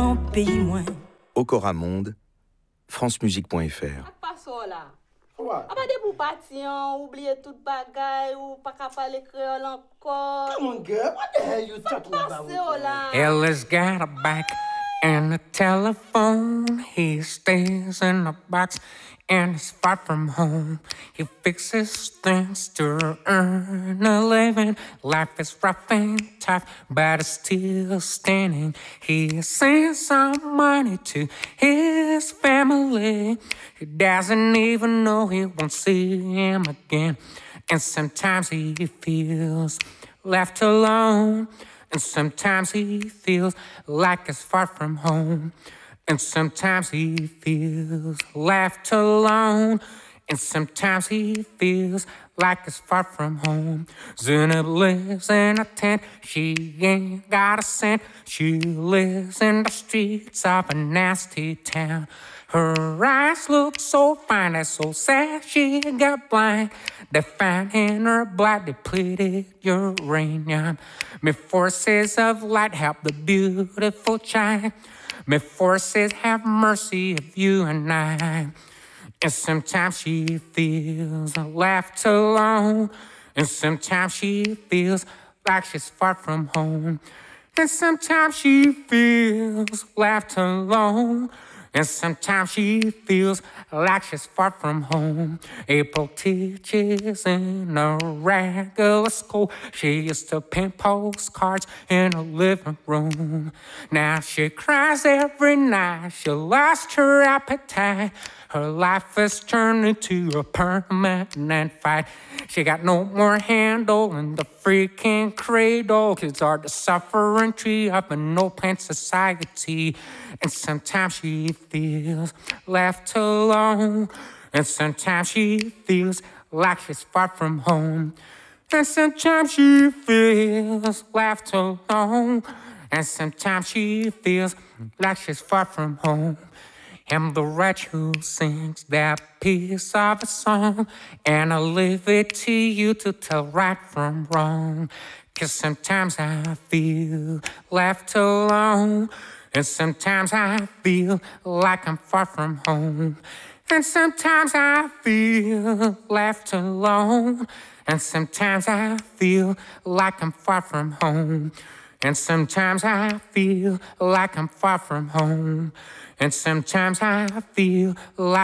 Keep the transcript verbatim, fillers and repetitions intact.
nan peyi mwen. Okora Monde, francemusique point f r. Pas ça là. Apa de pou pati an, oubliye tout bagay, ou pa ka pale kreol encore. Come on, girl. What the hell you talking about? Passe yo là. Ella's got a back and a telephone. He stays in a box and is far from home. He fixes things to earn a living. Life is rough and tough, but it's still standing. He sends some money to his family. He doesn't even know he won't see him again. And sometimes he feels left alone. And sometimes he feels like he's far from home. And sometimes he feels left alone. And sometimes he feels like he's far from home. Zenab lives in a tent, she ain't got a cent. She lives in the streets of a nasty town. Her eyes look so fine, that's so sad she got blind. They found in her blood depleted uranium. May forces of light help the beautiful child. May forces have mercy of you and I. And sometimes she feels left alone. And sometimes she feels like she's far from home. And sometimes she feels left alone. And sometimes she feels like she's far from home. April teaches in a regular school. She used to paint postcards in her living room. Now she cries every night. She lost her appetite. Her life is turned into a permanent fight. She got no more handle in the freaking cradle. Kids are the suffering tree of an open society. And sometimes she feels left alone. And sometimes she feels like she's far from home. And sometimes she feels left alone. And sometimes she feels like she's far from home. I'm the wretch who sings that piece of a song, and I leave it to you to tell right from wrong. 'Cause sometimes I feel left alone, and sometimes I feel like I'm far from home. And sometimes I feel left alone, and sometimes I feel like I'm far from home. And sometimes I feel like I'm far from home. And sometimes I feel like